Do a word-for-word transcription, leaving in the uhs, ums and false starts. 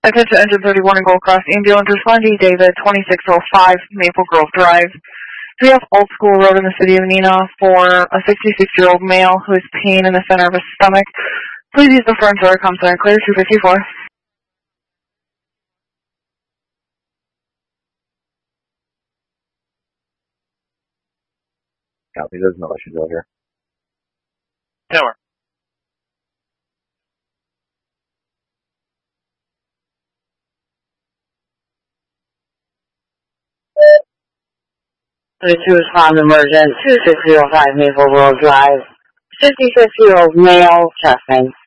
Attention engine thirty-one in Gold Cross ambulance responding David, twenty-six oh five Maple Grove Drive. We have Old School Road in the city of Neenah for a sixty-six-year-old male who has pain in the center of his stomach. Please use the front door, come center clear, two fifty-four. Copy, there's no issues over here. Tower. thirty-two is found emergent, two six zero five Maple Grove Drive. fifty-six-year-old male, chest pain.